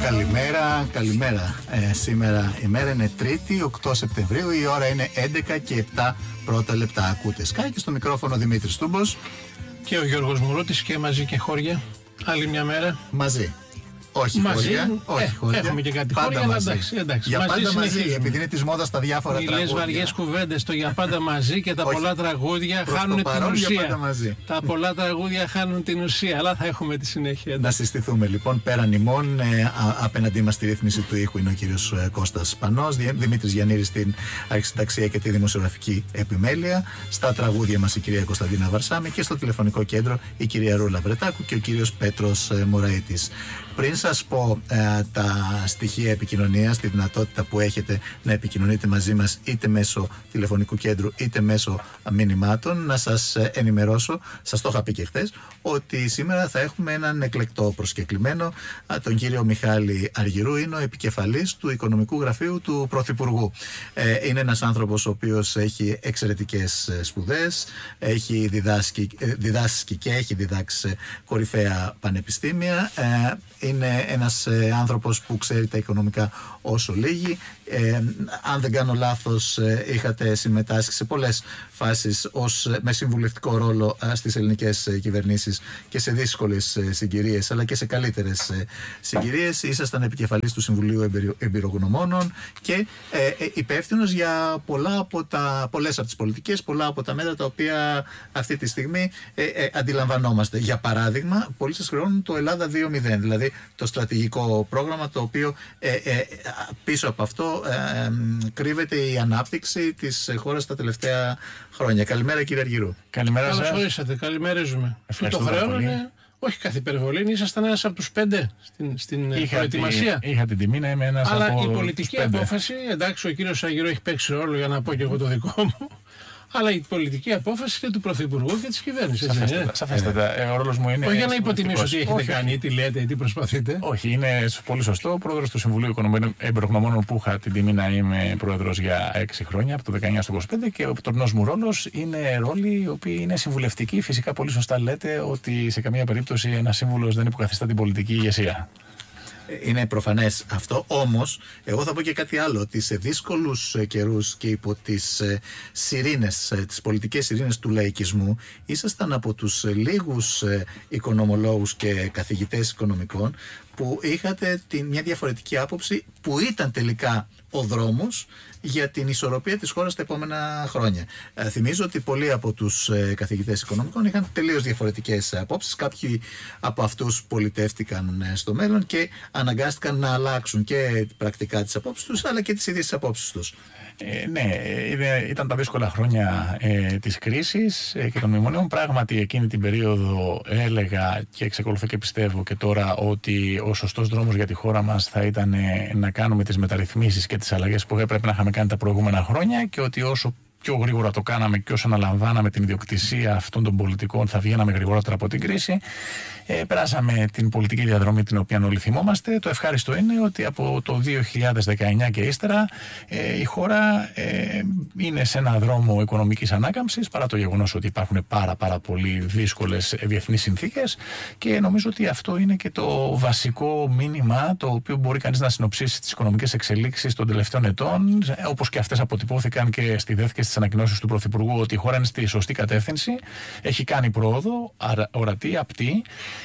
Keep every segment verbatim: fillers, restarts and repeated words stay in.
Καλημέρα, καλημέρα. Ε, σήμερα η μέρα είναι Τρίτη, οκτώ Σεπτεμβρίου, η ώρα είναι έντεκα και επτά πρώτα λεπτά. Ακούτε Sky και στο μικρόφωνο Δημήτρης Τούμπος και ο Γιώργος Μουρούτης, και μαζί και χώρια. Άλλη μια μέρα. Μαζί. Όχι μαζί, χώρια, όχι ε, χώρια. Έχουμε και κάτι πάντα χώρια, μαζί. εντάξει, εντάξει. Για μαζί πάντα μαζί, επειδή είναι της μόδας τα διάφορα τραγούδια. Λες βαριές κουβέντες, το για πάντα μαζί και τα όχι, πολλά τραγούδια χάνουν την παρόν, ουσία. Μαζί. Τα πολλά τραγούδια χάνουν την ουσία, αλλά θα έχουμε τη συνέχεια. Να συστηθούμε λοιπόν πέραν ημών. Ε, απέναντί μας στη ρύθμιση του ήχου είναι ο κύριος Κώστας Πανός, Δημήτρης Γιαννήρης στην αρχισυνταξία και τη δημοσιογραφική επιμέλεια. Στα τραγούδια μας η κυρία Κωνσταντίνα Βαρσάμη και στο τηλεφωνικό κέντρο η κυρία Ρούλα Βρετάκου και ο κύριος Πέτρος ε, Μωραήτης. Πριν σας πω ε, τα στοιχεία επικοινωνίας, τη δυνατότητα που έχετε να επικοινωνείτε μαζί μας είτε μέσω τηλεφωνικού κέντρου είτε μέσω μηνυμάτων, να σας ενημερώσω, σας το είχα πει και χθες, ότι σήμερα θα έχουμε έναν εκλεκτό προσκεκλημένο, τον κύριο Μιχάλη Αργυρού. Είναι ο επικεφαλής του Οικονομικού Γραφείου του Πρωθυπουργού. Ε, είναι ένας άνθρωπος ο οποίος έχει εξαιρετικές σπουδές, έχει διδάσκει, διδάσκει και έχει διδάξει κορυφαία πανεπιστήμια. Ε, είναι ένας ε, άνθρωπος που ξέρει τα οικονομικά όσο λίγοι. Ε, αν δεν κάνω λάθος, ε, είχατε συμμετάσχει σε πολλές φάσεις ως, με συμβουλευτικό ρόλο ε, στις ελληνικές ε, κυβερνήσεις και σε δύσκολες ε, συγκυρίες, αλλά και σε καλύτερες ε, συγκυρίες. Ήσασταν επικεφαλής του Συμβουλίου Εμπειρο, Εμπειρογνωμόνων και ε, ε, υπεύθυνος για πολλά από τα, πολλές από τις πολιτικές, πολλά από τα μέτρα τα οποία αυτή τη στιγμή ε, ε, αντιλαμβανόμαστε. Για παράδειγμα, πολλοί σας χρεώνουν το Ελλάδα δύο μηδέν, δηλαδή το στρατηγικό πρόγραμμα, το οποίο ε, ε, πίσω από αυτό ε, ε, κρύβεται η ανάπτυξη της χώρας τα τελευταία χρόνια. Καλημέρα, κύριε Αργυρού. Καλημέρα σας. Καλώς ορίσατε. Καλημερίζουμε. Το χρέο είναι, όχι κάθε υπερβολή, ήσασταν ένας από τους πέντε στην, στην είχα προετοιμασία. Τη, είχα την τιμή να είμαι ένας αλλά από η πολιτική απόφαση, εντάξει, ο κύριος Αργυρού έχει παίξει ρόλο, για να πω και εγώ το δικό μου. Αλλά η πολιτική απόφαση είναι του Πρωθυπουργού και της κυβέρνησης. Σαφέστατα. σαφέστατα. Ε, ο ρόλος μου είναι. Όχι για να υποτιμήσω τι έχετε όχι. κάνει, ή τι λέτε, ή τι προσπαθείτε. Όχι, είναι πολύ σωστό. Ο πρόεδρος του Συμβουλίου Οικονομικών Εμπειρογνωμόνων, που είχα την τιμή να είμαι πρόεδρος για έξι χρόνια, από το δεκαεννιά στο είκοσι πέντε, και ο τωρινός μου ρόλος είναι ρόλοι οι οποίοι είναι συμβουλευτικοί. Φυσικά, πολύ σωστά λέτε ότι σε καμία περίπτωση ένας σύμβουλος δεν υποκαθιστά την πολιτική ηγεσία. Είναι προφανές αυτό, όμως εγώ θα πω και κάτι άλλο, ότι σε δύσκολους καιρούς και υπό τις σιρήνες, τις πολιτικές σιρήνες του λαϊκισμού, ήσασταν από τους λίγους οικονομολόγους και καθηγητές οικονομικών που είχατε την, μια διαφορετική άποψη που ήταν τελικά ο δρόμος για την ισορροπία της χώρας τα επόμενα χρόνια. Ε, θυμίζω ότι πολλοί από τους ε, καθηγητές οικονομικών είχαν τελείως διαφορετικές απόψεις. Κάποιοι από αυτούς πολιτεύτηκαν ε, στο μέλλον και αναγκάστηκαν να αλλάξουν και πρακτικά τις απόψεις τους, αλλά και τις ίδιες τις απόψεις τους. Ε, ναι, ήταν τα δύσκολα χρόνια ε, της κρίσης ε, και των μνημονίων. Πράγματι, εκείνη την περίοδο έλεγα και εξακολουθώ και πιστεύω και τώρα ότι ο σωστός δρόμος για τη χώρα μας θα ήταν ε, να κάνουμε τις μεταρρυθμίσεις και τις αλλαγές που έπρεπε να είχαμε κάνει τα προηγούμενα χρόνια, και ότι όσο πιο γρήγορα το κάναμε και όσο αναλαμβάναμε την ιδιοκτησία αυτών των πολιτικών θα βγαίναμε γρηγορότερα από την κρίση. Ε, περάσαμε την πολιτική διαδρομή την οποία όλοι θυμόμαστε. Το ευχάριστο είναι ότι από το δύο χιλιάδες δεκαεννιά και ύστερα ε, η χώρα ε, είναι σε ένα δρόμο οικονομικής ανάκαμψης, παρά το γεγονός ότι υπάρχουν πάρα, πάρα πολύ δύσκολες διεθνείς συνθήκες, και νομίζω ότι αυτό είναι και το βασικό μήνυμα το οποίο μπορεί κανείς να συνοψίσει τις οικονομικές εξελίξεις των τελευταίων ετών, όπως και αυτές αποτυπώθηκαν και στη ΔΕΘ και στις ανακοινώσεις του Πρωθυπουργού, ότι η χώρα είναι στη σωστή κατεύθυνση, έχει κάνει πρόοδο, ορατή, απτή.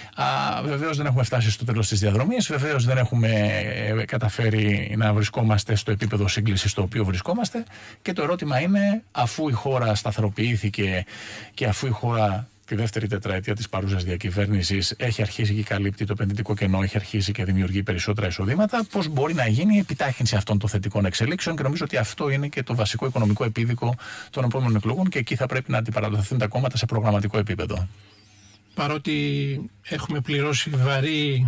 Βεβαίως δεν έχουμε φτάσει στο τέλος της διαδρομής, βεβαίως δεν έχουμε καταφέρει να βρισκόμαστε στο επίπεδο σύγκλησης στο οποίο βρισκόμαστε, και το ερώτημα είναι, αφού η χώρα σταθεροποιήθηκε και αφού η χώρα τη δεύτερη τετραετία της παρούσας διακυβέρνησης έχει αρχίσει και καλύπτει το επενδυτικό κενό, έχει αρχίσει και δημιουργεί περισσότερα εισοδήματα, πώς μπορεί να γίνει η επιτάχυνση αυτών των θετικών εξελίξεων, και νομίζω ότι αυτό είναι και το βασικό οικονομικό επίδικο των επόμενων εκλογών, και εκεί θα πρέπει να αντιπαραδοθούν τα κόμματα σε προγραμματικό επίπεδο. Παρότι έχουμε πληρώσει βαρύ,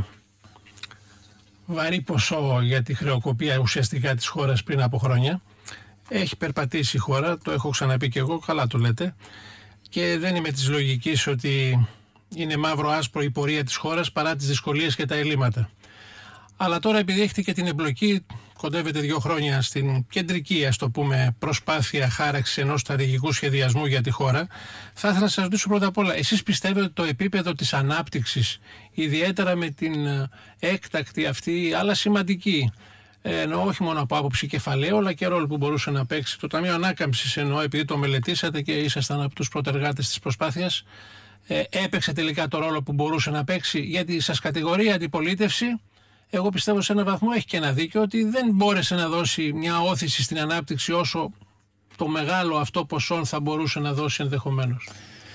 βαρύ ποσό για τη χρεοκοπία ουσιαστικά της χώρας πριν από χρόνια, έχει περπατήσει η χώρα, το έχω ξαναπεί και εγώ, καλά το λέτε, και δεν είμαι της λογικής ότι είναι μαύρο άσπρο η πορεία της χώρας παρά τις δυσκολίες και τα ελλείμματα. Αλλά τώρα, επειδή έχετε και την εμπλοκή κοντεύεται δύο χρόνια στην κεντρική, ας το πούμε, προσπάθεια χάραξης ενός στρατηγικού σχεδιασμού για τη χώρα, θα ήθελα να σας ρωτήσω πρώτα απ' όλα, εσείς πιστεύετε ότι το επίπεδο της ανάπτυξης, ιδιαίτερα με την έκτακτη αυτή, αλλά σημαντική, εννοώ όχι μόνο από άποψη κεφαλαίου, αλλά και ρόλο που μπορούσε να παίξει το Ταμείο Ανάκαμψης, εννοώ επειδή το μελετήσατε και ήσασταν από τους πρωτεργάτες της προσπάθειας, ε, έπαιξε τελικά το ρόλο που μπορούσε να παίξει? Γιατί σας κατηγορεί η αντιπολίτευση, εγώ πιστεύω σε έναν βαθμό έχει και ένα δίκιο, ότι δεν μπόρεσε να δώσει μια όθηση στην ανάπτυξη όσο το μεγάλο αυτό ποσό θα μπορούσε να δώσει ενδεχομένως.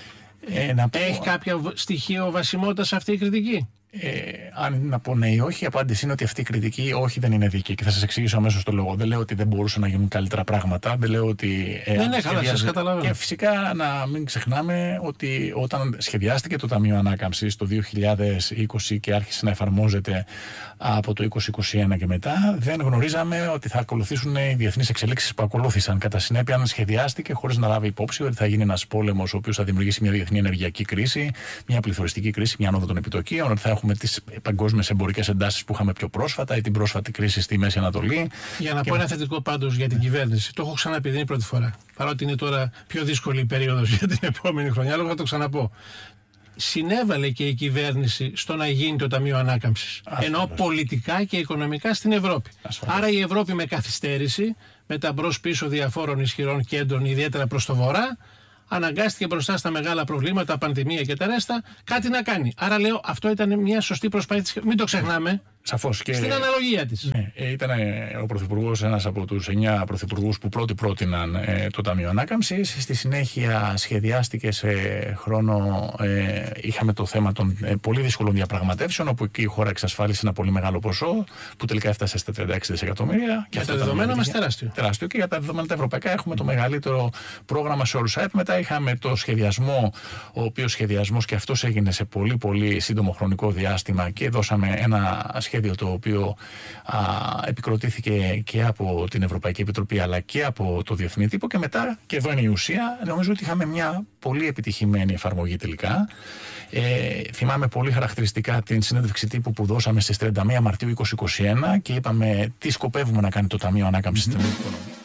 Ε, να πω... Έχει κάποιο στοιχείο βασιμότητα σε αυτή η κριτική? Ε, αν να πω ναι ή όχι, η απάντηση είναι ότι αυτή η κριτική όχι, δεν είναι δίκαιη και θα σας εξηγήσω αμέσως το λόγο. Δεν λέω ότι δεν μπορούσαν να γίνουν καλύτερα πράγματα, δεν λέω ότι. Ε, ναι, ναι, καλά, σας καταλαβαίνω. Και φυσικά να μην ξεχνάμε ότι όταν σχεδιάστηκε το Ταμείο Ανάκαμψης το δύο χιλιάδες είκοσι και άρχισε να εφαρμόζεται από το είκοσι είκοσι ένα και μετά, δεν γνωρίζαμε ότι θα ακολουθήσουν οι διεθνείς εξελίξεις που ακολούθησαν. Κατά συνέπεια, σχεδιάστηκε χωρίς να λάβει υπόψη ότι θα γίνει ένας πόλεμος ο οποίος θα δημιουργήσει μια διεθνή ενεργειακή κρίση, μια πληθωριστική κρίση, μια άνοδο των επιτοκίων, ότι θα έχουμε τις παγκόσμιες εμπορικές εντάσεις που είχαμε πιο πρόσφατα ή την πρόσφατη κρίση στη Μέση Ανατολή. Για να και... πω ένα θετικό πάντως για την κυβέρνηση, το έχω ξαναπεί, δεν είναι η πρώτη φορά. Παρότι είναι τώρα πιο δύσκολη η περίοδος για την επόμενη χρονιά, αλλά θα το ξαναπώ. Συνέβαλε και η κυβέρνηση στο να γίνει το Ταμείο Ανάκαμψης. Ενώ πολιτικά και οικονομικά στην Ευρώπη. Ασφαλώς. Άρα η Ευρώπη με καθυστέρηση, με τα μπρος-πίσω διαφόρων ισχυρών κέντρων, ιδιαίτερα προς το βορρά, αναγκάστηκε μπροστά στα μεγάλα προβλήματα, πανδημία και τα ρέστα, κάτι να κάνει. Άρα λέω, αυτό ήταν μια σωστή προσπάθεια. Μην το ξεχνάμε. Σαφώς και. Στην αναλογία της. Ναι, ήταν ο Πρωθυπουργός ένας από τους εννιά Πρωθυπουργούς που πρώτοι πρότειναν ε, το Ταμείο Ανάκαμψης. Στη συνέχεια σχεδιάστηκε σε χρόνο. Ε, είχαμε το θέμα των ε, πολύ δύσκολων διαπραγματεύσεων, όπου εκεί η χώρα εξασφάλισε ένα πολύ μεγάλο ποσό, που τελικά έφτασε στα τριάντα έξι δισεκατομμύρια. Και τα δεδομένα μας τεράστιο. Τεράστιο. Και για τα δεδομένα τα ευρωπαϊκά έχουμε το μεγαλύτερο πρόγραμμα σε όρους ΑΕΠ. Μετά είχαμε το σχεδιασμό, ο οποίος σχεδιασμός και αυτός έγινε σε πολύ πολύ σύντομο χρονικό διάστημα και δώσαμε ένα σχέδιο το οποίο α, επικροτήθηκε και από την Ευρωπαϊκή Επιτροπή αλλά και από το Διεθνή Τύπο, και μετά, και εδώ είναι η ουσία, νομίζω ότι είχαμε μια πολύ επιτυχημένη εφαρμογή τελικά. Ε, θυμάμαι πολύ χαρακτηριστικά την συνέντευξη τύπου που δώσαμε στις τριάντα μία Μαρτίου είκοσι είκοσι ένα και είπαμε τι σκοπεύουμε να κάνει το Ταμείο Ανάκαμψης στην Οικονομία.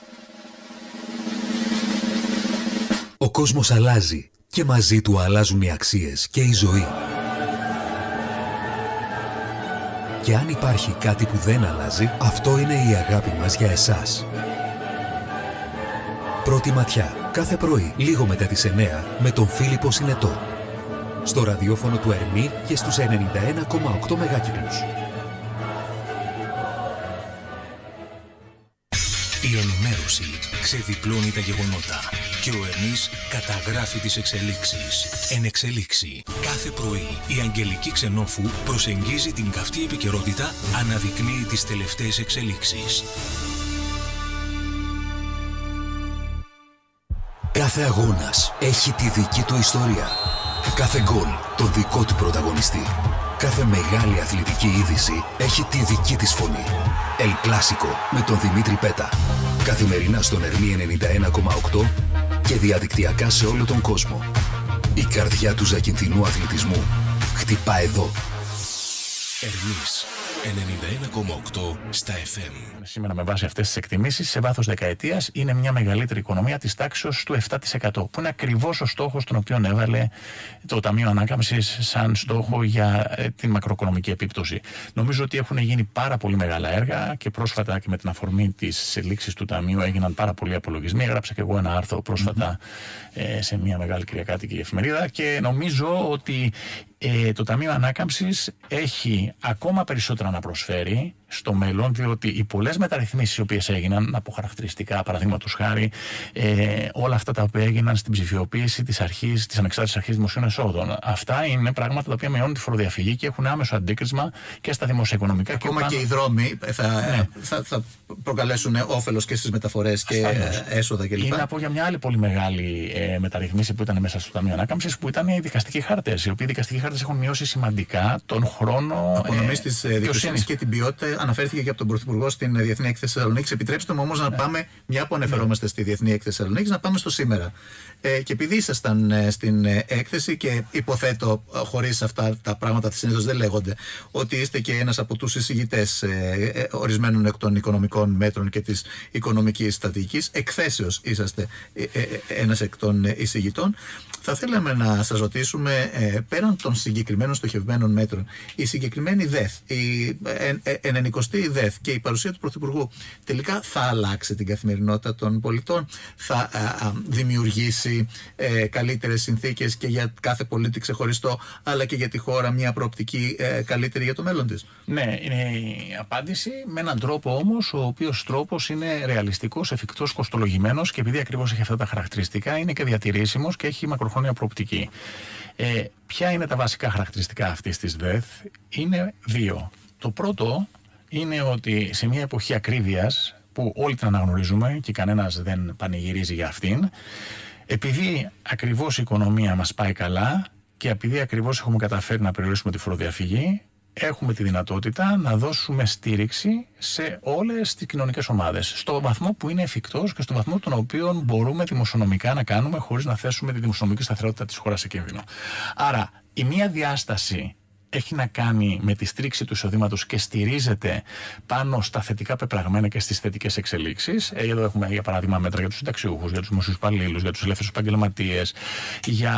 Ο κόσμος αλλάζει και μαζί του αλλάζουν οι αξίες και η ζωή. Και αν υπάρχει κάτι που δεν αλλάζει, αυτό είναι η αγάπη μας για εσάς. Πρώτη ματιά, κάθε πρωί, λίγο μετά τις εννιά, με τον Φίλιππο Συνετό. Στο ραδιόφωνο του Ερμή και στους ενενήντα ένα κόμμα οκτώ μεγάκυκλους. Η ενημέρωση ξεδιπλώνει τα γεγονότα και ο Ερμής καταγράφει τις εξελίξεις. Εν εξελίξει. Κάθε πρωί η Αγγελική Ξενόφου προσεγγίζει την καυτή επικαιρότητα, αναδεικνύει τις τελευταίες εξελίξεις. Κάθε αγώνας έχει τη δική του ιστορία. Κάθε γκολ τον δικό του πρωταγωνιστή. Κάθε μεγάλη αθλητική είδηση έχει τη δική της φωνή. El Clásico με τον Δημήτρη Πέτα. Καθημερινά στον Ερμή ενενήντα ένα κόμμα οκτώ και διαδικτυακά σε όλο τον κόσμο. Η καρδιά του ζακυνθινού αθλητισμού χτυπά εδώ. Ερμής ενενήντα ένα κόμμα οκτώ στα εφ εμ. Σήμερα, με βάση αυτές τις εκτιμήσεις, σε βάθος δεκαετίας είναι μια μεγαλύτερη οικονομία της τάξης του επτά τοις εκατό, που είναι ακριβώς ο στόχος τον οποίο έβαλε το Ταμείο Ανάκαμψης σαν στόχο για ε, την μακροοικονομική επίπτωση. Νομίζω ότι έχουν γίνει πάρα πολύ μεγάλα έργα και πρόσφατα, και με την αφορμή της λήξης του Ταμείου, έγιναν πάρα πολλοί απολογισμοί. Έγραψα και εγώ ένα άρθρο πρόσφατα mm-hmm. ε, σε μια μεγάλη κυριακάτικη εφημερίδα και νομίζω ότι Ε, το Ταμείο Ανάκαμψης έχει ακόμα περισσότερα να προσφέρει στο μέλλον, διότι οι πολλές μεταρρυθμίσεις οι οποίες έγιναν, από χαρακτηριστικά, παραδείγματος χάρη, ε, όλα αυτά τα οποία έγιναν στην ψηφιοποίηση της αρχής, της ανεξάρτητης αρχής δημοσίων εσόδων, αυτά είναι πράγματα τα οποία μειώνουν τη φοροδιαφυγή και έχουν άμεσο αντίκρισμα και στα δημοσιοοικονομικά. Ακόμα και, και οι δρόμοι θα, ναι. θα, θα προκαλέσουν όφελος και στις μεταφορές και Ασφαλώς. έσοδα κλπ. Είναι από για μια άλλη πολύ μεγάλη ε, μεταρρυθμίση που ήταν μέσα στο Ταμείο Ανάκαμψης, που ήταν οι δικαστικοί χάρτες. Οι οποίοι δικαστικοί χάρτες έχουν μειώσει σημαντικά τον χρόνο απονομής της δικαιοσύνης και την ποιότητα αναφέρθηκε και από τον Πρωθυπουργό στην Διεθνή Έκθεση Θεσσαλονίκης. Επιτρέψτε μου όμως να ναι. πάμε, μια που αναφερόμαστε ναι. στη Διεθνή Έκθεση Θεσσαλονίκης, να πάμε στο σήμερα. Ε, και επειδή ήσασταν ε, στην ε, έκθεση και υποθέτω, ε, χωρίς αυτά τα πράγματα συνήθως δεν λέγονται, ότι είστε και ένας από τους εισηγητές ε, ε, ορισμένων εκ των οικονομικών μέτρων και της οικονομικής στρατηγικής, εκθέσεως είσαστε ε, ε, ε, ένας εκ των εισηγητών. Θα θέλαμε να σας ρωτήσουμε, ε, πέραν των συγκεκριμένων στοχευμένων μέτρων, η συγκεκριμένη ΔΕΘ, η ενενηκοστή ΔΕΘ και η παρουσία του Πρωθυπουργού τελικά θα αλλάξει την καθημερινότητα των πολιτών, θα α, α, δημιουργήσει ε, καλύτερες συνθήκες και για κάθε πολίτη ξεχωριστό, αλλά και για τη χώρα μια προοπτική ε, καλύτερη για το μέλλον της? Ναι, είναι η απάντηση, με έναν τρόπο όμως, ο οποίος τρόπος είναι ρεαλιστικός, εφικτός, κοστολογημένος, και επειδή ακριβώς έχει αυτά τα χαρακτηριστικά, είναι και διατηρήσιμος και έχει μακροχρόνια προοπτική. Ε, ποια είναι τα βασικά χαρακτηριστικά αυτής της ΔΕΘ? Είναι δύο. Το πρώτο είναι ότι σε μια εποχή ακρίβειας, που όλοι την αναγνωρίζουμε και κανένας δεν πανηγυρίζει για αυτήν, επειδή ακριβώς η οικονομία μας πάει καλά και επειδή ακριβώς έχουμε καταφέρει να περιορίσουμε τη φοροδιαφυγή, έχουμε τη δυνατότητα να δώσουμε στήριξη σε όλες τις κοινωνικές ομάδες, στο βαθμό που είναι εφικτός και στο βαθμό τον οποίο μπορούμε δημοσιονομικά να κάνουμε, χωρίς να θέσουμε τη δημοσιονομική σταθερότητα της χώρας σε κίνδυνο. Άρα, η μία διάσταση έχει να κάνει με τη στήριξη του εισοδήματος και στηρίζεται πάνω στα θετικά πεπραγμένα και στις θετικές εξελίξεις. Εδώ έχουμε, για παράδειγμα, μέτρα για τους συνταξιούχους, για τους δημοσίους υπαλλήλους, για τους ελεύθερους επαγγελματίες, για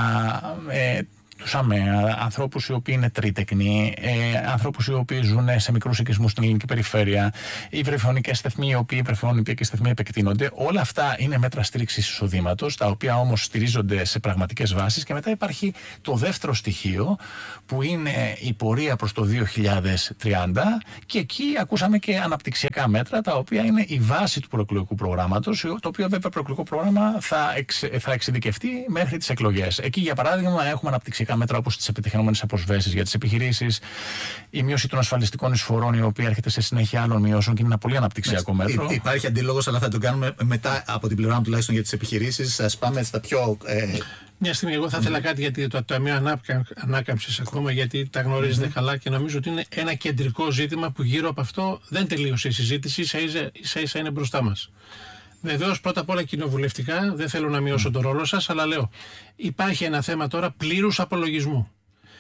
ε, τους ΑΜΕΑ, ανθρώπους οι οποίοι είναι τρίτεκνοι, ε, ανθρώπους οι οποίοι ζουν σε μικρούς οικισμούς στην ελληνική περιφέρεια, οι βρεφαιονικές σταθμοί, οι οποίοι βρεφαιονικές σταθμοί επεκτείνονται. Όλα αυτά είναι μέτρα στήριξης εισοδήματος, τα οποία όμως στηρίζονται σε πραγματικές βάσεις. Και μετά υπάρχει το δεύτερο στοιχείο, που είναι η πορεία προς το δύο χιλιάδες τριάντα, και εκεί ακούσαμε και αναπτυξιακά μέτρα, τα οποία είναι η βάση του προεκλογικού προγράμματος, το οποίο βέβαια προεκλογικό πρόγραμμα θα, εξ, θα εξειδικευτεί μέχρι τις εκλογές. Εκεί, για παράδειγμα, έχουμε αναπτυξιακά μέτρα όπως τις επιτυχημένες αποσβέσεις για τις επιχειρήσεις, η μείωση των ασφαλιστικών εισφορών, η οποία έρχεται σε συνέχεια άλλων μειώσεων και είναι ένα πολύ αναπτυξιακό μέτρο. Υ, υπάρχει αντίλογος, αλλά θα το κάνουμε μετά από την πλευρά μου τουλάχιστον για τις επιχειρήσεις. Ας πάμε στα πιο. Ε... Μια στιγμή, εγώ θα ήθελα mm. κάτι γιατί το Ταμείο Ανάκαμψης ακόμα, γιατί τα γνωρίζετε mm-hmm. καλά και νομίζω ότι είναι ένα κεντρικό ζήτημα που γύρω από αυτό δεν τελείωσε η συζήτηση, ίσα ίσα, ίσα, ίσα είναι μπροστά μας. Βεβαίως, πρώτα απ' όλα κοινοβουλευτικά, δεν θέλω να μειώσω mm. τον ρόλο σας, αλλά λέω, υπάρχει ένα θέμα τώρα πλήρους απολογισμού.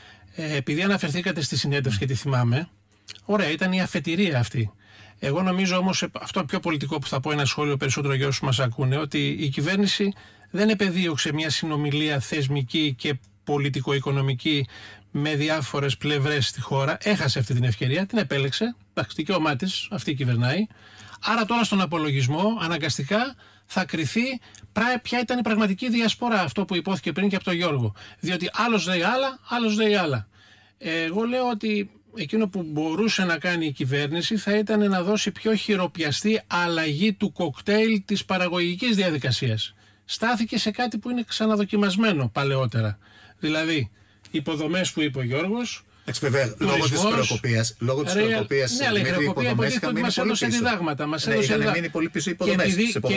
Ε, επειδή αναφερθήκατε στη συνέντευξη mm. και τη θυμάμαι, ωραία, ήταν η αφετηρία αυτή. Εγώ νομίζω όμως, αυτό πιο πολιτικό που θα πω, ένα σχόλιο περισσότερο για όσους μας ακούνε, ότι η κυβέρνηση δεν επεδίωξε μια συνομιλία θεσμική και πολιτικο-οικονομική με διάφορες πλευρές στη χώρα. Έχασε αυτή την ευκαιρία, την επέλεξε. Εντάξει, δικαίωμά της, αυτή κυβερνάει. Άρα τώρα στον απολογισμό αναγκαστικά θα κριθεί ποια ήταν η πραγματική διασπορά, αυτό που υπόθηκε πριν και από τον Γιώργο. Διότι άλλος λέει άλλα, άλλος λέει άλλα. Εγώ λέω ότι εκείνο που μπορούσε να κάνει η κυβέρνηση θα ήταν να δώσει πιο χειροπιαστή αλλαγή του κοκτέιλ της παραγωγικής διαδικασίας. Στάθηκε σε κάτι που είναι ξαναδοκιμασμένο παλαιότερα. Δηλαδή, υποδομές που είπε ο Γιώργος. Βέβαια, λόγω της χρεοκοπίας. Λόγω της χρεοκοπίας. Ναι, αλλά η χρεοκοπία μας έδωσε διδάγματα. Μας έδωσε διδάγματα. Πολύ πίσω υποδομές.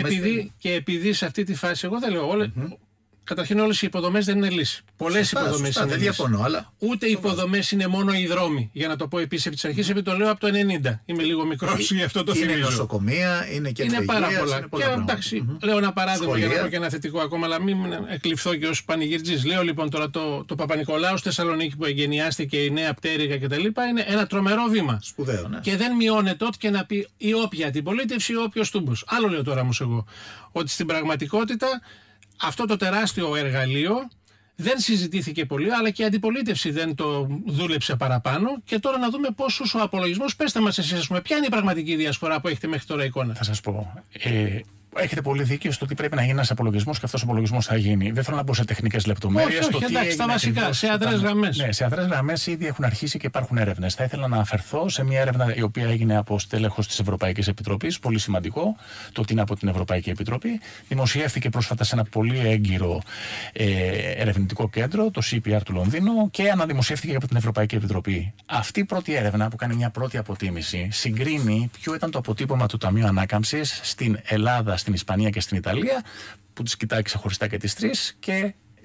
Και επειδή σε αυτή τη φάση, εγώ δεν λέω όλα. Καταρχήν, όλες οι υποδομές δεν είναι λύση. Πολλές υποδομές είναι. Δεν διαφωνώ, αλλά. Ούτε οι υποδομές είναι μόνο οι δρόμοι. Για να το πω επίσης επί της αρχής, επειδή το λέω από το ενενήντα. Είμαι λίγο μικρός, γι' αυτό το θυμίζω. Είναι νοσοκομεία, είναι κέντρα υγείας. Είναι πάρα πολλά. Είναι πολλά και εντάξει, mm-hmm. λέω ένα παράδειγμα για να πω και ένα θετικό ακόμα, αλλά μην εκλειφθώ και ως πανηγυρτζής. Λέω λοιπόν τώρα το, το Παπα-Νικολάου στη Θεσσαλονίκη που εγκαινιάστηκε, η νέα πτέρυγα κτλ. Είναι ένα τρομερό βήμα. Σπουδαίο, ναι. Και δεν μειώνεται ό,τι και να πει η όποια αντιπολίτευση ή όποιος τούμπος. Άλλο λέω τώρα όμως εγώ. Ότι στην πραγματικότητα αυτό το τεράστιο εργαλείο δεν συζητήθηκε πολύ, αλλά και η αντιπολίτευση δεν το δούλεψε παραπάνω. Και τώρα να δούμε πόσους ο απολογισμός. Πέστε μας εσείς, ας πούμε, ποια είναι η πραγματική διασπορά που έχετε μέχρι τώρα εικόνα. Θα σας πω. Ε, έχετε πολύ δίκιο στο ότι πρέπει να γίνει ένας απολογισμός και αυτός ο απολογισμός θα γίνει. Δεν θέλω να μπω σε τεχνικές λεπτομέρειες. Όχι, όχι, εντάξει, στα βασικά, σε αδρές γραμμές. Ναι, σε αδρές γραμμές ήδη έχουν αρχίσει και υπάρχουν έρευνες. Θα ήθελα να αναφερθώ σε μια έρευνα η οποία έγινε από στέλεχος της Ευρωπαϊκής Επιτροπής. Πολύ σημαντικό το ότι είναι από την Ευρωπαϊκή Επιτροπή. Δημοσιεύθηκε πρόσφατα σε ένα πολύ έγκυρο ε, ερευνητικό κέντρο, το σι πι αρ του Λονδίνου, και αναδημοσιεύθηκε από την Ευρωπαϊκή Επιτροπή. Αυτή η πρώτη έρευνα που κάνει μια πρώτη αποτίμηση συγκρίνει ποιο ήταν το αποτύπωμα του Ταμείου Ανάκαμψης στην Ελλάδα, στην Ισπανία και στην Ιταλία, που τις κοιτάει ξεχωριστά και τις τρεις, και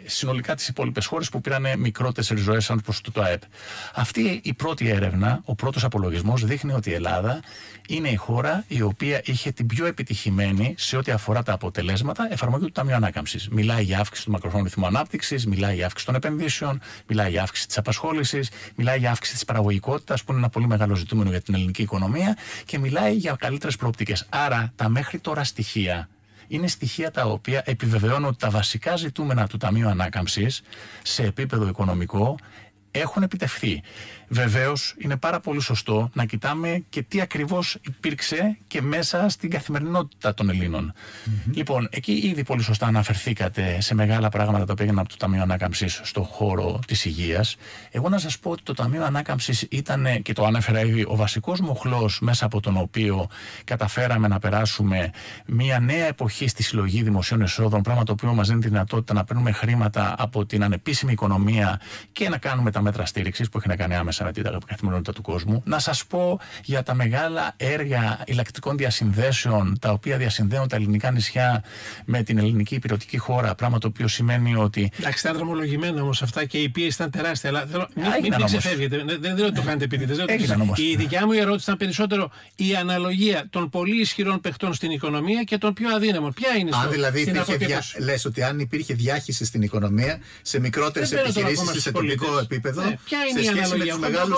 συνολικά τις υπόλοιπες χώρες που πήραν μικρότερες ροές σαν προς το ΑΕΠ. Αυτή η πρώτη έρευνα, ο πρώτος απολογισμός δείχνει ότι η Ελλάδα είναι η χώρα η οποία είχε την πιο επιτυχημένη σε ό,τι αφορά τα αποτελέσματα εφαρμογή του Ταμείου Ανάκαμψης. Μιλάει για αύξηση του μακροχρόνιου ρυθμού ανάπτυξης, μιλάει για αύξηση των επενδύσεων, μιλάει για αύξηση της απασχόλησης, μιλάει για αύξηση της παραγωγικότητας, που είναι ένα πολύ μεγάλο ζητούμενο για την ελληνική οικονομία, και μιλάει για καλύτερες προοπτικές. Άρα τα μέχρι τώρα στοιχεία είναι στοιχεία τα οποία επιβεβαιώνουν ότι τα βασικά ζητούμενα του Ταμείου Ανάκαμψης σε επίπεδο οικονομικό έχουν επιτευχθεί. Βεβαίως, είναι πάρα πολύ σωστό να κοιτάμε και τι ακριβώς υπήρξε και μέσα στην καθημερινότητα των Ελλήνων. Mm-hmm. Λοιπόν, εκεί ήδη πολύ σωστά αναφερθήκατε σε μεγάλα πράγματα τα οποία έγιναν από το Ταμείο Ανάκαμψης στον χώρο της υγείας. Εγώ να σας πω ότι το Ταμείο Ανάκαμψης ήταν, και το ανέφερα ήδη, ο βασικός μοχλός μέσα από τον οποίο καταφέραμε να περάσουμε μια νέα εποχή στη συλλογή δημοσίων εσόδων, πράγμα το οποίο μας δίνει τη δυνατότητα να παίρνουμε χρήματα από την ανεπίσημη οικονομία και να κάνουμε τα μέτρα στήριξης που έχει να κάνει άμεσα με την καθημερινότητα του κόσμου. Να σας πω για τα μεγάλα έργα ηλεκτρικών διασυνδέσεων, τα οποία διασυνδέουν τα ελληνικά νησιά με την ελληνική υπηρετική χώρα, πράγμα το οποίο σημαίνει ότι. Εντάξει, ήταν δρομολογημένα όμως αυτά και η πίεση ήταν τεράστια. Αλλά θέλω, μην μην, μην ξεφεύγετε. Δεν δεν το κάνετε επίτηδες. Η δικιά μου ερώτηση ήταν περισσότερο η αναλογία των πολύ ισχυρών παιχτών στην οικονομία και των πιο αδύναμων. Ποια είναι αν στο, δηλαδή στην υπήρχε δια... λες ότι αν υπήρχε διάχυση στην οικονομία σε μικρότερες επιχειρήσεις σε τοπικό επίπεδο. Ναι, ποια είναι η αναλογία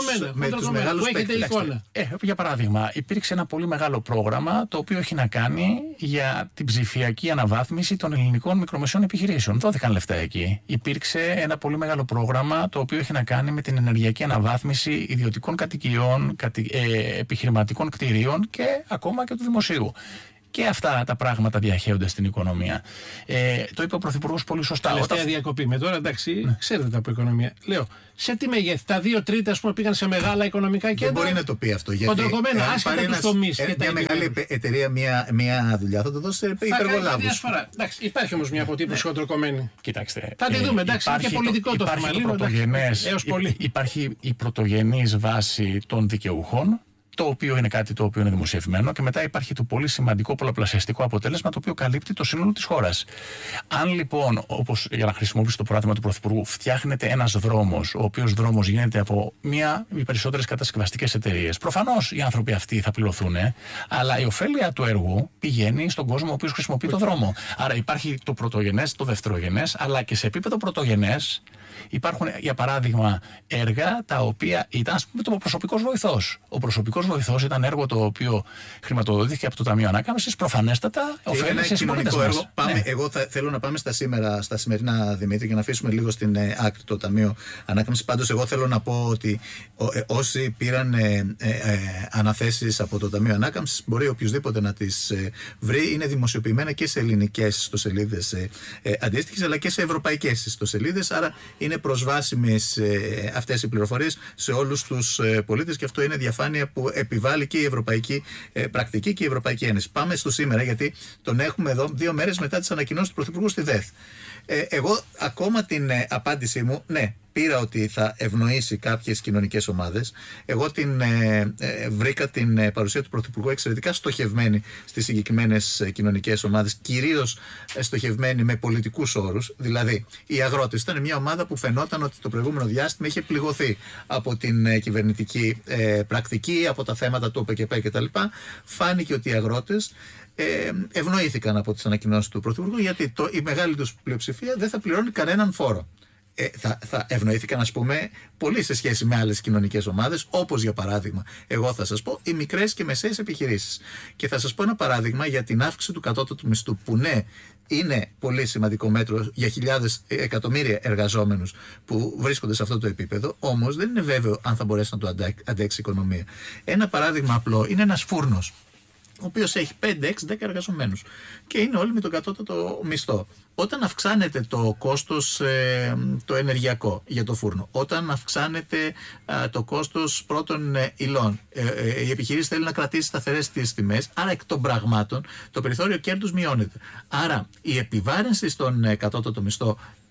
με τους μεγάλους παίκτες. Ε, για παράδειγμα, υπήρξε ένα πολύ μεγάλο πρόγραμμα το οποίο έχει να κάνει για την ψηφιακή αναβάθμιση των ελληνικών μικρομεσαίων επιχειρήσεων. Δόθηκαν λεφτά εκεί. Υπήρξε ένα πολύ μεγάλο πρόγραμμα το οποίο έχει να κάνει με την ενεργειακή αναβάθμιση ιδιωτικών κατοικιών, κατη, ε, επιχειρηματικών κτηρίων και ακόμα και του δημοσίου. Και αυτά τα πράγματα διαχέονται στην οικονομία. Ε, το είπε ο Πρωθυπουργός πολύ σωστά. Τελευταία όταν... διακοπή με τώρα, εντάξει, ναι. Ξέρετε από οικονομία. Λέω, σε τι μεγέθη, τα δύο τρίτα ας πούμε, πήγαν σε μεγάλα οικονομικά κέντρα. Δεν μπορεί να το πει αυτό. Γιατί κοντροκομμένα, άσχετα τους τομείς. Ε, μια μεγάλη εταιρεία, μια, μια δουλειά θα το δώσει σε υπεργολάβους. Εντάξει, υπάρχει όμως μια αποτύπωση κοντροκομμένη. Κοιτάξτε. Θα τη δούμε, εντάξει, είναι και πολιτικό το θέμα. Υπάρχει η πρωτογενής βάση των δικαιούχων, το οποίο είναι κάτι το οποίο είναι δημοσιευμένο, και μετά υπάρχει το πολύ σημαντικό πολλαπλασιαστικό αποτέλεσμα το οποίο καλύπτει το σύνολο της χώρας. Αν λοιπόν, όπως για να χρησιμοποιήσω το παράδειγμα του Πρωθυπουργού, φτιάχνεται ένας δρόμος, ο οποίος δρόμος γίνεται από μία ή περισσότερες κατασκευαστικές εταιρείες, προφανώς οι άνθρωποι αυτοί θα πληρωθούν, αλλά η ωφέλεια του έργου πηγαίνει στον κόσμο ο οποίος χρησιμοποιεί το δρόμο. Άρα υπάρχει το πρωτογενές, το δευτερογενές, αλλά και σε επίπεδο πρωτογενές. Υπάρχουν, για παράδειγμα, έργα τα οποία ήταν, ας πούμε, το προσωπικός βοηθός. Ο προσωπικός βοηθός ήταν έργο το οποίο χρηματοδοτήθηκε από το Ταμείο Ανάκαμψης, προφανέστατα ωφέλησε σε κοινωνικό έργο. Πάμε, ναι. Εγώ θα, θέλω να πάμε στα, σήμερα, στα σημερινά, Δημήτρη, για να αφήσουμε λίγο στην ε, άκρη το Ταμείο Ανάκαμψης. Πάντως, εγώ θέλω να πω ότι ο, ε, όσοι πήραν ε, ε, ε, αναθέσεις από το Ταμείο Ανάκαμψης, μπορεί οποιοδήποτε να τις ε, βρει. Είναι δημοσιοποιημένα και σε ελληνικές ιστοσελίδες ε, ε, αντίστοιχες, αλλά και σε ευρωπαϊκές ιστοσελίδες. Άρα είναι προσβάσιμες ε, αυτές οι πληροφορίες σε όλους τους ε, πολίτες, και αυτό είναι διαφάνεια που επιβάλλει και η Ευρωπαϊκή ε, Πρακτική και η Ευρωπαϊκή Ένωση. Πάμε στο σήμερα, γιατί τον έχουμε εδώ δύο μέρες μετά τις ανακοινώσεις του Πρωθυπουργού στη ΔΕΘ. Ε, εγώ ακόμα την ε, απάντησή μου, ναι, πήρα ότι θα ευνοήσει κάποιες κοινωνικές ομάδες. Εγώ την, ε, ε, βρήκα την ε, παρουσία του Πρωθυπουργού εξαιρετικά στοχευμένη στις συγκεκριμένες ε, κοινωνικές ομάδες, κυρίως ε, στοχευμένη με πολιτικούς όρους. Δηλαδή, οι αγρότες ήταν μια ομάδα που φαινόταν ότι το προηγούμενο διάστημα είχε πληγωθεί από την ε, κυβερνητική ε, πρακτική, από τα θέματα του ΟΠΕΚΕΠΕ κτλ. Φάνηκε ότι οι αγρότες ε, ευνοήθηκαν από τις ανακοινώσεις του Πρωθυπουργού, γιατί το, η μεγάλη τους πλειοψηφία δεν θα πληρώνει κανέναν φόρο. Ε, θα, θα ευνοήθηκαν, ας πούμε, πολύ σε σχέση με άλλες κοινωνικές ομάδες, όπως για παράδειγμα, εγώ θα σας πω, οι μικρές και μεσαίες επιχειρήσεις. Και θα σας πω ένα παράδειγμα για την αύξηση του κατώτατου μισθού, που ναι, είναι πολύ σημαντικό μέτρο για χιλιάδες εκατομμύρια εργαζόμενους που βρίσκονται σε αυτό το επίπεδο, όμως δεν είναι βέβαιο αν θα μπορέσει να το αντέξει η οικονομία. Ένα παράδειγμα απλό είναι ένας φούρνος, ο οποίος έχει πέντε, έξι, δέκα εργαζομένους και είναι όλοι με τον κατώτατο μισθό. Όταν αυξάνεται το κόστος ε, το ενεργειακό για το φούρνο, όταν αυξάνεται ε, το κόστος πρώτων ε, υλών, ε, ε, η επιχειρήση θέλει να κρατήσει σταθερές τις τιμές, άρα εκ των πραγμάτων το περιθώριο κέρδους μειώνεται. Άρα η επιβάρυνση στον ε, κατώτατο μισθό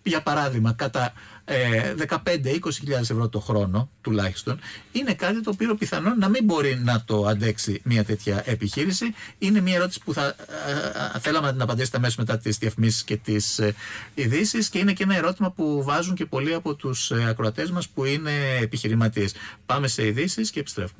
για παράδειγμα, κατά ε, δεκαπέντε με είκοσι χιλιάδες ευρώ το χρόνο τουλάχιστον, είναι κάτι το οποίο πιθανόν να μην μπορεί να το αντέξει μια τέτοια επιχείρηση. Είναι μια ερώτηση που θα ε, θέλαμε να την απαντήσετε αμέσως μετά τις διαφημίσεις και τις ε, ειδήσεις, και είναι και ένα ερώτημα που βάζουν και πολλοί από τους ε, ακροατές μας που είναι επιχειρηματίες. Πάμε σε ειδήσεις και επιστρέφουμε.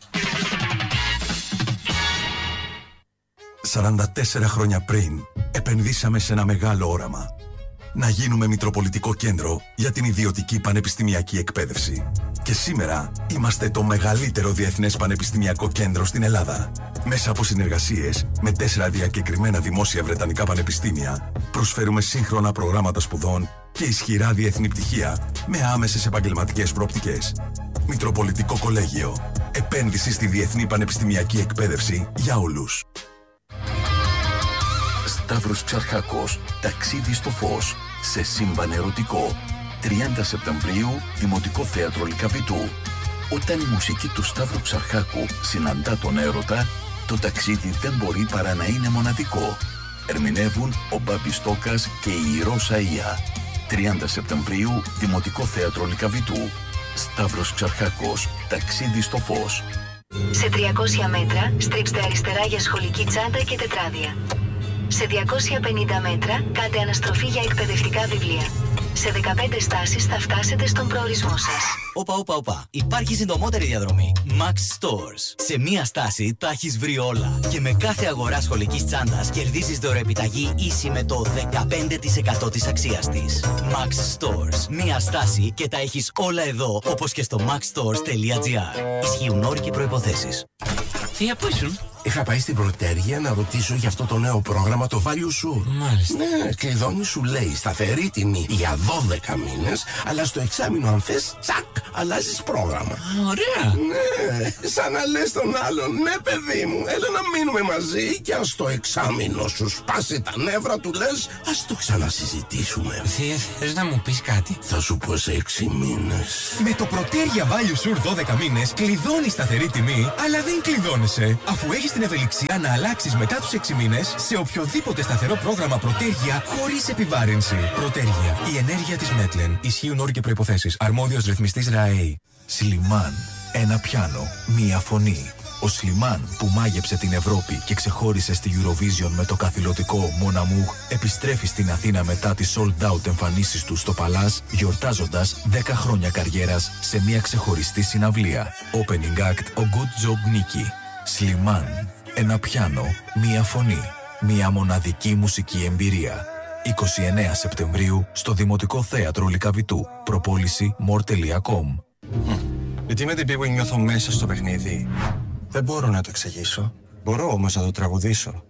σαράντα τέσσερα χρόνια πριν επενδύσαμε σε ένα μεγάλο όραμα. Να γίνουμε Μητροπολιτικό Κέντρο για την ιδιωτική πανεπιστημιακή εκπαίδευση. Και σήμερα είμαστε το μεγαλύτερο διεθνές πανεπιστημιακό κέντρο στην Ελλάδα. Μέσα από συνεργασίες με τέσσερα διακεκριμένα δημόσια βρετανικά πανεπιστήμια, προσφέρουμε σύγχρονα προγράμματα σπουδών και ισχυρά διεθνή πτυχία με άμεσες επαγγελματικές προοπτικές. Μητροπολιτικό Κολέγιο. Επένδυση στη διεθνή πανεπιστημιακή εκπαίδευση για όλους. Σταύρος Ξαρχάκος, ταξίδι στο φως, σε σύμπαν ερωτικό. τριάντα Σεπτεμβρίου, Δημοτικό Θέατρο Λυκαβητού. Όταν η μουσική του Σταύρου Ξαρχάκου συναντά τον έρωτα, το ταξίδι δεν μπορεί παρά να είναι μοναδικό. Ερμηνεύουν ο Μπάμπης Τόκας και η Ρώσα Ία. τριάντα Σεπτεμβρίου, Δημοτικό Θέατρο Λυκαβητού. Σταύρος Ξαρχάκος, ταξίδι στο φως. Σε τριακόσια μέτρα, στρίψτε αριστερά για σχολική τσάντα και τετράδια. Σε διακόσια πενήντα μέτρα, κάντε αναστροφή για εκπαιδευτικά βιβλία. Σε δεκαπέντε στάσεις θα φτάσετε στον προορισμό σας. Όπα, όπα, όπα. Υπάρχει συντομότερη διαδρομή. Max Stores. Σε μία στάση τα έχεις βρει όλα. Και με κάθε αγορά σχολικής τσάντας κερδίζεις δωρεοεπιταγή ίση με το δεκαπέντε τοις εκατό της αξίας της. Max Stores. Μία στάση και τα έχεις όλα εδώ, όπως και στο maxstores τελεία gr. Ισχύουν όροι και προϋποθέσεις. Θεία, πού ήσουν? Είχα πάει στην Πρωτέργεια να ρωτήσω για αυτό το νέο πρόγραμμα, το Value Sure. Μάλιστα. Ναι, κλειδώνει, σου λέει σταθερή τιμή για δώδεκα μήνες, αλλά στο εξάμηνο αν θες, τσακ, αλλάζεις πρόγραμμα. Ωραία. Ναι, σαν να λες τον άλλον, ναι παιδί μου, έλα να μείνουμε μαζί και ας το εξάμηνο σου σπάσει τα νεύρα, του λες, ας το ξανασυζητήσουμε. Θεία, θες να μου πεις κάτι? Θα σου πω σε έξι μήνες. Με το Πρωτέργεια Value Sure δώδεκα μήνες κλειδώνεις σταθερή τιμή, αλλά δεν κλειδώνεσαι, αφού έχεις την ευελιξία να αλλάξεις μετά τους έξι μήνες σε οποιοδήποτε σταθερό πρόγραμμα Πρωτέργεια χωρίς επιβάρυνση. Πρωτέργεια. Η ενέργεια της Μέτλεν. Ισχύουν όροι και προϋποθέσεις. Αρμόδιος ρυθμιστής ΡΑΕΗ. Σλιμάν. Ένα πιάνο. Μία φωνή. Ο Σλιμάν που μάγεψε την Ευρώπη και ξεχώρισε στη Eurovision με το καθηλωτικό Mon Amour επιστρέφει στην Αθήνα μετά τις sold out εμφανίσεις του στο Παλάς, γιορτάζοντας δέκα χρόνια καριέρας σε μια ξεχωριστή συναυλία. Opening act ο Good Job Nicky. Σλιμάν. Ένα πιάνο, μία φωνή, μία μοναδική μουσική εμπειρία. είκοσι εννέα Σεπτεμβρίου στο Δημοτικό Θέατρο Λυκαβητού. Προπόληση more τελεία com. Γιατί με την πίγου νιώθω μέσα στο παιχνίδι. Δεν μπορώ να το εξηγήσω. Μπορώ όμως να το τραγουδήσω.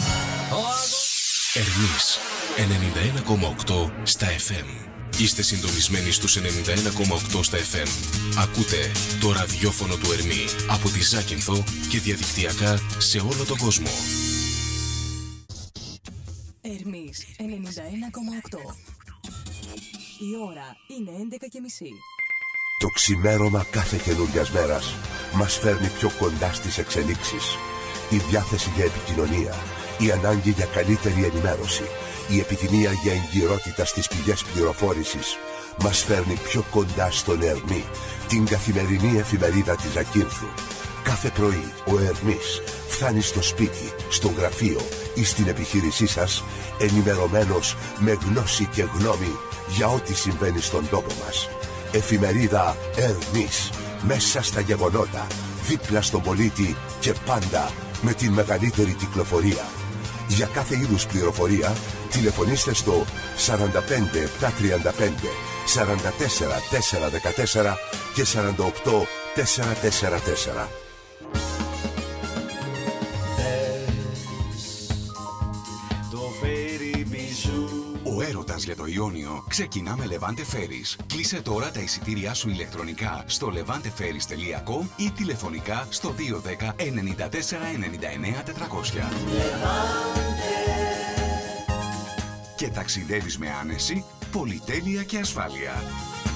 Ερμής ενενήντα ένα κόμμα οκτώ στα εφ εμ. Είστε συντονισμένοι στους ενενήντα ένα κόμμα οκτώ στα εφ εμ. Ακούτε το ραδιόφωνο του Ερμή από τη Ζάκυνθο και διαδικτυακά σε όλο τον κόσμο. Ερμής ενενήντα ένα κόμμα οκτώ. Η ώρα είναι έντεκα και μισή. Το ξημέρωμα κάθε καινούριας μέρας μας φέρνει πιο κοντά στις εξελίξεις. Η διάθεση για επικοινωνία, η ανάγκη για καλύτερη ενημέρωση, η επιθυμία για εγκυρότητα στις πηγές πληροφόρησης μας φέρνει πιο κοντά στον Ερμή, την καθημερινή εφημερίδα της Ζακύνθου. Κάθε πρωί ο Ερμής φτάνει στο σπίτι, στο γραφείο ή στην επιχείρησή σας ενημερωμένος με γνώση και γνώμη για ό,τι συμβαίνει στον τόπο μας. Εφημερίδα Ερμής, μέσα στα γεγονότα, δίπλα στον πολίτη και πάντα με την μεγαλύτερη κυκλοφορία. Για κάθε είδους πληροφορία τηλεφωνήστε στο σαράντα πέντε επτακόσια τριάντα πέντε σαράντα τέσσερα τετρακόσια δεκατέσσερα και σαράντα οκτώ τετρακόσια σαράντα τέσσερα. Ο έρωτας για το Ιόνιο ξεκινά με Levante Ferries. Κλείσε τώρα τα εισιτήριά σου ηλεκτρονικά στο levante ferries τελεία com ή τηλεφωνικά στο δύο ένα μηδέν εννιά τέσσερα εννιά εννιά τετρακόσια. Και ταξιδεύεις με άνεση, πολυτέλεια και ασφάλεια.